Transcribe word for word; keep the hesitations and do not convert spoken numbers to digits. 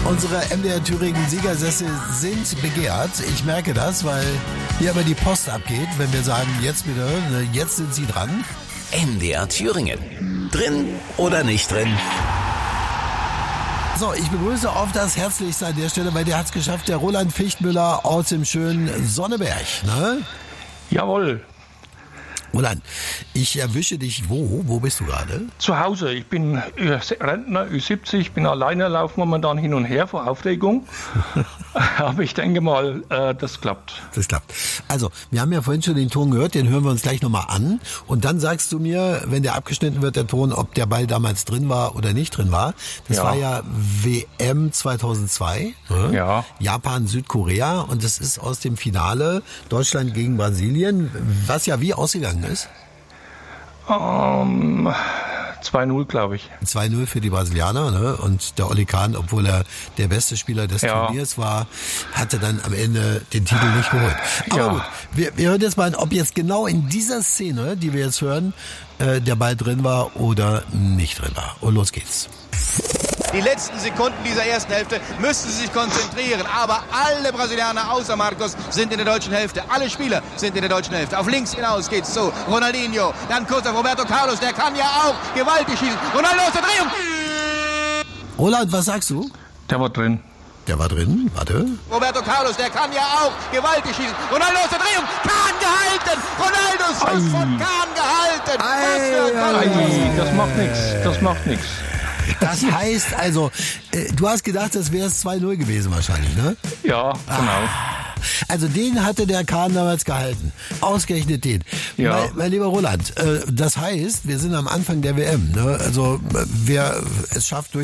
Unsere M D R Thüringen Siegersessel sind begehrt. Ich merke das, weil hier aber die Post abgeht, wenn wir sagen, jetzt bitte, jetzt sind Sie dran. M D R Thüringen. Drin oder nicht drin? So, ich begrüße auf das Herzlichste an der Stelle, weil der hat es geschafft, der Roland Fichtmüller aus dem schönen Sonneberg. Ne? Jawohl. Roland, ich erwische dich wo? Wo bist du gerade? Zu Hause. Ich bin Rentner, Ü siebzig, bin alleine, laufe momentan hin und her vor Aufregung. Aber ich denke mal, äh, das klappt. Das klappt. Also, wir haben ja vorhin schon den Ton gehört, den hören wir uns gleich nochmal an. Und dann sagst du mir, wenn der abgeschnitten wird, der Ton, ob der Ball damals drin war oder nicht drin war. Das Ja. war ja W M zweitausendzwei. Ne? Ja. Japan, Südkorea. Und das ist aus dem Finale Deutschland gegen Brasilien, was ja wie ausgegangen ist. Ähm, zwei null, glaube ich. zwei null für die Brasilianer, ne? Und der Oli Kahn, obwohl er der beste Spieler des Ja. Turniers war, hatte dann am Ende den Titel nicht geholt. Aber Ja. gut, wir, wir hören jetzt mal, ob jetzt genau in dieser Szene, die wir jetzt hören, äh, der Ball drin war oder nicht drin war. Und los geht's. Die letzten Sekunden dieser ersten Hälfte müssen sie sich konzentrieren. Aber alle Brasilianer außer Marcos sind in der deutschen Hälfte. Alle Spieler sind in der deutschen Hälfte. Auf links hinaus geht's zu Ronaldinho. Dann kurz auf Roberto Carlos. Der kann ja auch gewaltig schießen. Ronaldo aus der Drehung. Roland, was sagst du? Der war drin. Der war drin, warte. Roberto Carlos, der kann ja auch gewaltig schießen. Ronaldo aus der Drehung. Kahn gehalten. Ronaldos Schuss von Kahn gehalten. Was für ein Ei, das macht nichts. Das macht nichts. Das heißt also, äh, du hast gedacht, das wäre es zwei null gewesen wahrscheinlich, ne? Ja, genau. Also den hatte der Kahn damals gehalten. Ausgerechnet den. Ja. Mein, mein lieber Roland, äh, das heißt, wir sind am Anfang der W M. Ne? Also äh, wer es schafft, durch